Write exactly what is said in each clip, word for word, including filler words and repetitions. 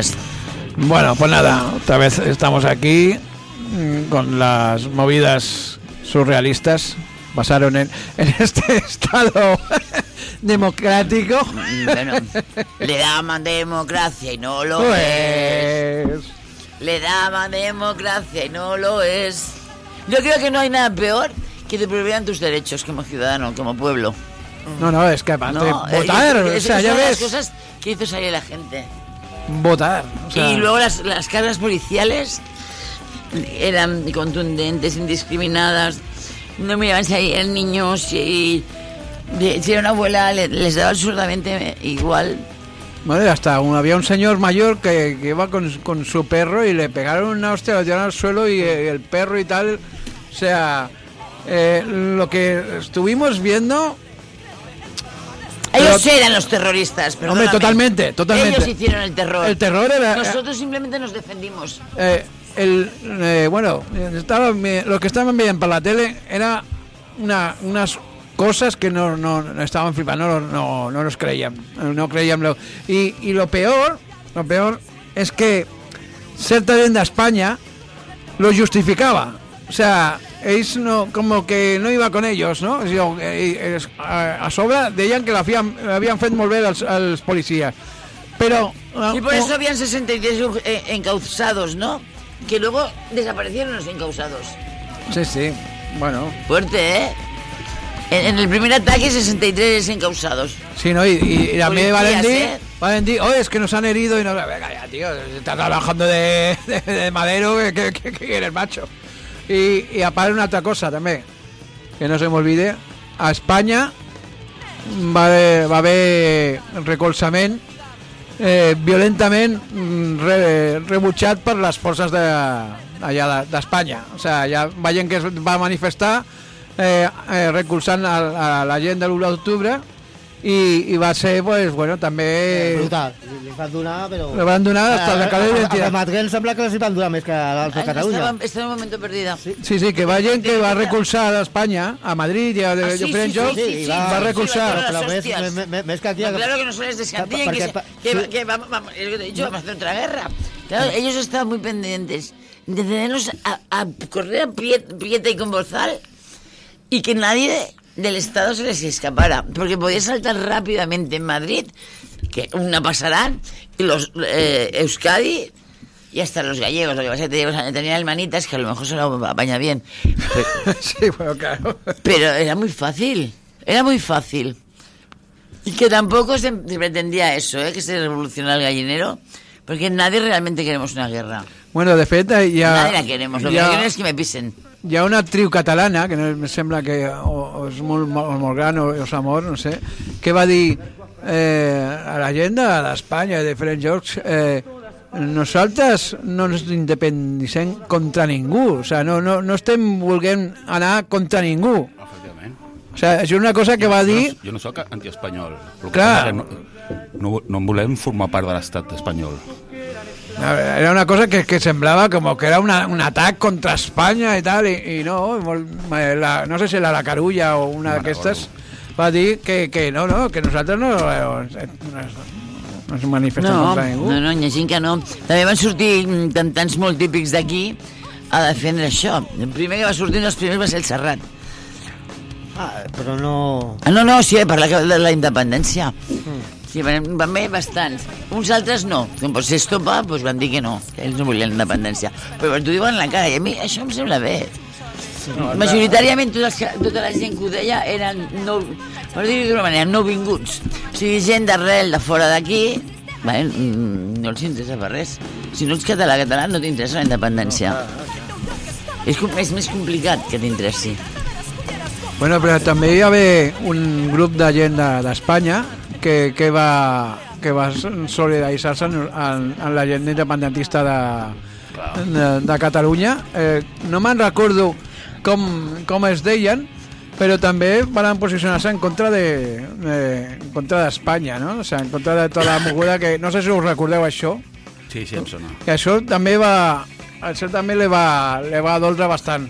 podcast. Bueno, pues nada, otra vez estamos aquí con las movidas surrealistas. Pasaron en, en este estado democrático. Bueno, le daban democracia y no lo pues... es. Le daban democracia y no lo es. Yo creo que no hay nada peor que te prohibieran tus derechos como ciudadano, como pueblo. No, no, es que aparte No, votar, eh, o es, sea, es ya una de ves. las cosas que hizo salir la gente. Votar. O sea, Y luego las, las cargas policiales eran contundentes, indiscriminadas. No miraban si eran niños, si, si era una abuela, le- les daba absurdamente igual. Vale, hasta un- había un señor mayor que, que iba con, con su perro y le pegaron una hostia, lo tiraron al suelo y eh, el perro y tal. O sea, eh, lo que estuvimos viendo. Ellos Pero- eran los terroristas, perdóname. Hombre, totalmente, totalmente. Ellos hicieron el terror. El terror era. Nosotros simplemente nos defendimos. Eh, el, eh, bueno, estaba, lo que estaban viendo por la tele era una, unas cosas que no, no, no estaban flipando, no, no, no nos creían, no creían. Lo, y, y lo peor, lo peor es que cierta gent d'Espanya lo justificaba. O sea, ells no, como que no iba con ellos, no? O sigui, eh, es- a, a sobre deien que l'havien l'havien fet molt bé els, els policies. Però... eh, Y por eso habían sesenta y tres eh, encausados, ¿no? Que luego desaparecieron los encausados. Sí, sí, bueno... Fuerte, ¿eh? En, en el primer ataque, sesenta y tres encausados. Sí, ¿no? Y, y, y también Policías, Valentí, ¿eh? Valentí, oye, es que nos han herido y no... Venga ya, tío, estás trabajando de, de, de madero, que, que, que eres macho. Y, y aparte una otra cosa también, que no se me olvide, a Espanya va haver, va haver recolzament eh, violentament mm, re, rebutjat per les forces de, allà d'Espanya. O sigui, ja veient que es va manifestar eh, eh, recolzant a, a la gent de l'u d'octubre i, i va ser, pues, bueno, també... Eh, brutal. Li van donar, però... Le van donar hasta la cara A d'identitat. Madrid sembla que els hi van donar més que a l'Alta Ah, Catalunya. Estaba, estaba en un momento perdida. Sí. Sí, sí, que va gent que va recolzar a Espanya, a Madrid i a Ah, sí, diferents sí, llocs, sí, sí, sí, va sí, recolzar. sí, Però las més, hostias. més, més, més que aquí... No, claro que no se les descantillen, que, Perquè se- pa- que, sí. que vamos, vamos, es lo que te he dicho, vamos a hacer otra guerra. Claro, ellos estaban muy pendientes de tenernos a, a correr a pie- prieta y con bozal y que nadie del Estado se les escapara, porque podía saltar rápidamente en Madrid, que una pasarán, y los eh, Euskadi y hasta los gallegos, lo que pasa es que tenían el manitas que a lo mejor se lo apaña bien, pero, Sí, bueno, claro. pero era muy fácil, era muy fácil. Y que tampoco se, se pretendía eso, ¿eh? Que se revolucionara el gallinero, porque nadie realmente queremos una guerra. Bueno, de fet, hi ha... Nadie la queremos, lo que hi ha- no quieren es que me pisen. Hi ha una actriu catalana, que no, em sembla que o, o és molt, molt, molt gran o és amor, no sé, que va dir eh, a la gent de- d'Espanya, de diferents llocs, eh, nosaltres no ens independicem contra ningú, o sea, no, no, no estem volent anar contra ningú. Efectivament. O sea, això és una cosa que va dir... Jo no, jo no sóc antiespanyol. El que Clar. passa que No, no, no en volem formar part de l'estat espanyol. Era una cosa que, que semblava com que era una, un atac contra Espanya i tal, i, i no, molt, la, no sé si era la Carulla o una d'aquestes, va dir que, que no, no, que nosaltres no, no, no ens manifestem No, contra ningú. no, no, hi ha gent que no. També van sortir mm, cantants molt típics d'aquí a defendre això. El primer que va sortir, un dels primers, va ser el Serrat. Ah, però no... Ah, no, no, sí, per la, de la independència. Sí, van, van haver bastants. Uns altres no. Com pot ser Estopa, doncs van dir que no, que ells no volien independència. Però t'ho diuen en la cara, i a mi això em sembla bé. No, majoritàriament tota, els, tota la gent que ho deia eren no, per dir-ho d'una manera, no vinguts. O sigui, gent d'arrel de fora d'aquí, vale, no els interessa per res. Si no ets català, català, no t'interessa la independència. És, com- és més complicat que t'interessi. Bueno, però també hi va haver un grup de gent de- d'Espanya que, que va que va solidaritzar-se en, en, en la gent independentista de, de, de Catalunya. Eh, no me'n recordo com, com es deien, però també van posicionar-se en contra de, de en contra d'Espanya, no? O sigui, en contra de tota la moguda que... No sé si us recordeu això. Sí, sí, em sona. Que això també va... Això també le va, le va doldre bastant.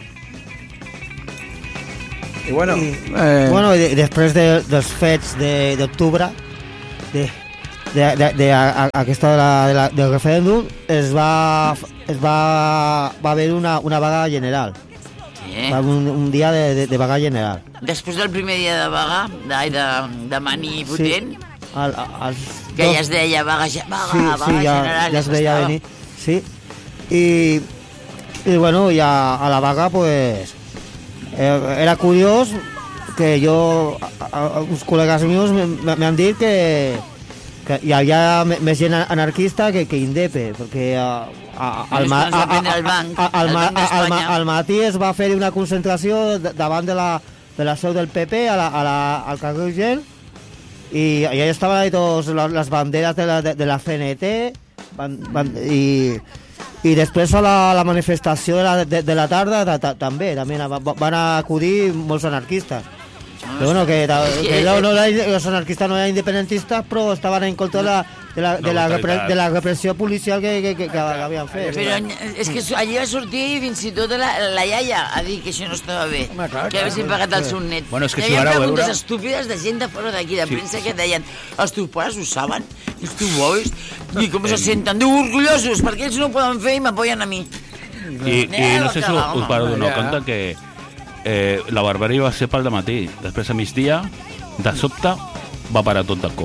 I bueno... I, eh, bueno, i de, després de, dels fets de- d'octubre, de, de, de, de, a, a, aquesta de la, de la, del referèndum es va, es va, va haver una, una vaga general. Sí. Va un, un dia de, de, de vaga general. Després del primer dia de vaga, de, de, de mani potent, Sí. Al, al, que ja es deia vaga, vaga, sí, vaga sí, ja, general. ja es veia estava. venir. Sí. I, i bueno, ja a la vaga, pues, eh, era curiós que jo, a, a, uns col·legues meus m'han dit que, que hi havia més gent anarquista que, que indepe, perquè a, a, al, ma, a, a, a, al, ma, al, ma, al matí es va fer una concentració davant de la, de la seu del P P a la, a la, al carrer Urgell, i allà estaven ahí totes les banderes de la, de, de la C N T van, van, i, i després a la, la manifestació de la, de, de la tarda ta, ta, també, també van acudir molts anarquistes. Però bueno, que, que no, no, els anarquistes no eren independentistes, però estaven en contra de la, de la, de la, repre, de la repressió policial que, que, que, que havien fet. Però és que allí va sortir fins i tot la, la iaia a dir que això no estava bé, Home, clar, que haguessin pagat el seu net. Bueno, és que hi si havia vareu preguntes veure- estúpides de gent de fora d'aquí, de Sí. premsa, que deien els teus pares ho saben, els teus bois, i com se senten? Diu, orgullosos, perquè ells no ho poden fer i m'apoyen a mi. I, i no sé si us, us pareu donar Ja. compte que eh, la barbària va ser pel dematí. Després a migdia, de sobte, va parar tot de cop.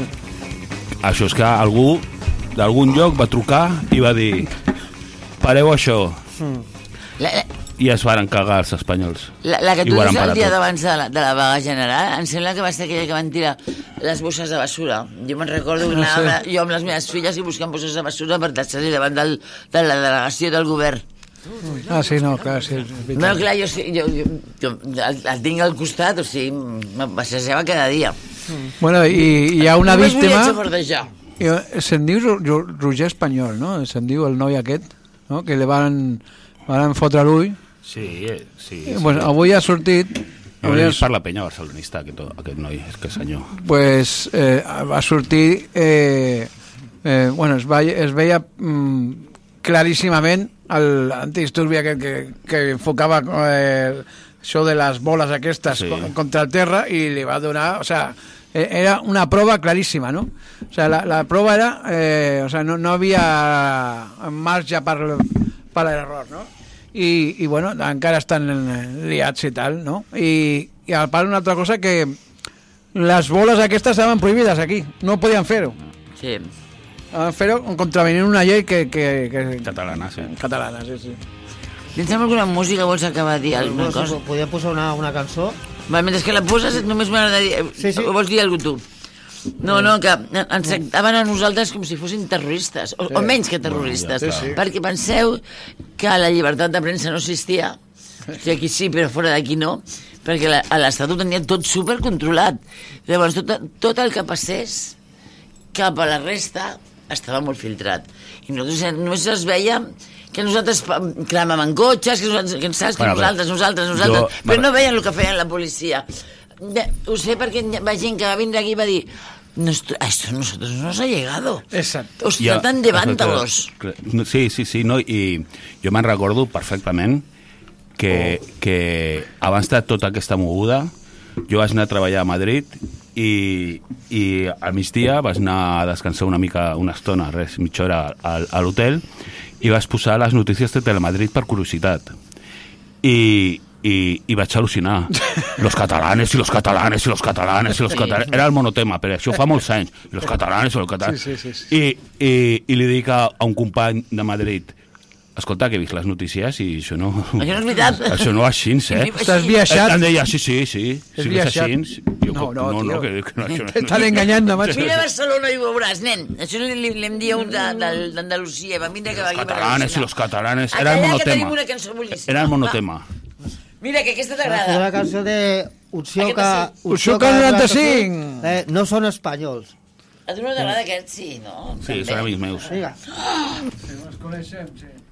Això és que algú d'algun lloc va trucar i va dir pareu això. La, la, I es varen cagar els espanyols. la, la que I tu ho varen dius el parar dia tot. d'abans de, la, de la vaga general, em sembla que va ser aquella que van tirar les bosses de basura. Jo me'n recordo que No sé. anava jo amb les meves filles i buscant bosses de basura per deixar-li davant del, de la delegació del govern. Ah, sí, no, clar, sí. És No, veritat. clar, jo, sí, jo, jo, jo el, el tinc al costat, o sigui, em passejava cada dia. Bueno, i hi ha una Només volia víctima... xafardejar. I se'n diu Ro- Ro- Roger Espanyol, no? Se'n diu el noi aquest, no? Que li van, van fotre l'ull. Sí, eh, sí. Sí. Bueno, avui ha sortit... Jo Avui l'he ha, vist per la penya barcelonista, aquest, aquest noi, és que senyor. pues, eh, va sortir... Eh, eh, bueno, es, va, es veia mm, claríssimament l'antidisturbi aquest que, que enfocava eh, això de les boles aquestes Sí. sí. contra el terra i li va donar... O sea, era una prova claríssima, no? O sea, la, la prova era... Eh, o sea, no, no havia marge per, per l'error, no? I, i bueno, encara estan liats i tal, no? I, i al part una altra cosa que les boles aquestes estaven prohibides aquí, no podien fer-ho. Sí. Van fer-ho contravenint una llei que... que, que Catalana, sí. Catalana, sí, sí. Tens alguna música? Vols acabar de dir alguna No, cosa? si podíem posar una, una cançó. Va, mentre que la poses només m'agradaria... Sí, sí. O vols dir alguna cosa tu? No, no, que ens tractaven a nosaltres com si fossin terroristes, o, o menys que terroristes, Sí, sí. perquè penseu que la llibertat de premsa no existia, o sigui, aquí sí, però fora d'aquí no, perquè la- a l'Estat ho tenia tot supercontrolat. Llavors, tot, tot el que passés cap a la resta estava molt filtrat. I nosaltres només es veia que nosaltres pa- clamàvem cotxes, que nosaltres, que saps, que Bueno, a veure, nosaltres, nosaltres, nosaltres, jo- però no veien el que feien la policia. Ja, ho sé perquè hi va gent que va vindre aquí i va dir "Nuestro- a esto a nosotros no nos ha llegado. Exacto. Os tratan de vándalos. Sí, sí, sí, no, i jo me'n recordo perfectament que, que abans de tota aquesta moguda jo vaig anar a treballar a Madrid i, i al migdia vaig anar a descansar una mica, una estona, res, mitja hora a, a l'hotel i vaig posar les notícies de Telemadrid per curiositat. I, i, i vaig al·lucinar. Los catalanes i los catalanes i los catalanes i los catalanes... Era el monotema, però això fa molts anys. I los catalanes i los catalanes... Sí, sí, sí, sí. I, i, i li dic a, a un company de Madrid escolta, que he vist les notícies i això no... Això no és veritat. Això no va així, eh? Estàs viatjat. Em deia, sí, sí, sí. És Si ves viatjat. així... Jo, No, no, no, no, tio. que, que no, això no, T'estan enganyant, macho. Vine a Barcelona i ho veuràs, nen. Això li, li, li hem dit a un de- del- d'Andalusia. Va vindre que va aquí. Catalanes i los catalanes... A Era el callar, que tenim monotema. una cançó boníssima. Era el monotema. Mira, que aquesta Era t'agrada. la cançó de Utsioka... Aquesta sí. Utsioka noranta-cinc. Eh, no són espanyols. A tu no t'agrada aquest? Sí, no? Sí, També. són amics meus. Vinga. Els coneixem, sí.